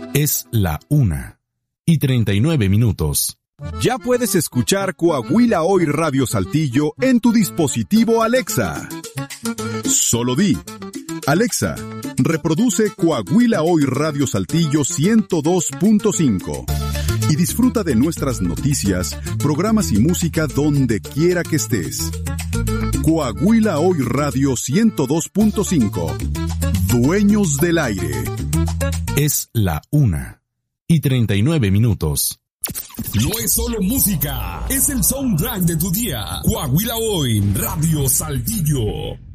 Es la 1:39. Ya puedes escuchar Coahuila Hoy Radio Saltillo en tu dispositivo Alexa. Solo di: Alexa, reproduce Coahuila Hoy Radio Saltillo 102.5 y disfruta de nuestras noticias, programas y música donde quiera que estés. Coahuila Hoy Radio 102.5. Dueños del aire. Es la 1:39. No es solo música, es el soundtrack de tu día. Coahuila Hoy Radio Saltillo.